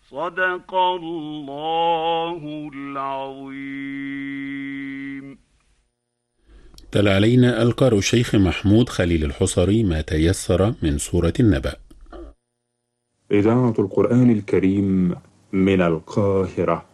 صدق الله العظيم. تلا علينا القارئ الشيخ محمود خليل الحصري ما تيسر من سورة النبأ. إذاعة القرآن الكريم من القاهرة.